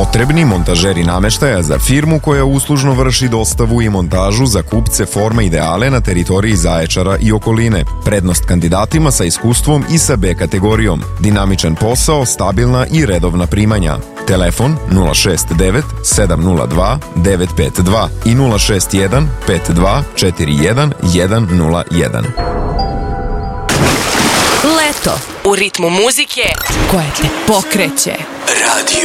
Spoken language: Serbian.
Potrebni montažeri nameštaja za firmu koja uslužno vrši dostavu i montažu za kupce forma Ideale na teritoriji Zaječara i okoline. Prednost kandidatima sa iskustvom i sa B kategorijom. Dinamičan posao, stabilna i redovna primanja. Telefon 069 702 952 i 061 52 41 101. Leto u ritmu muzike koja te pokreće. Radio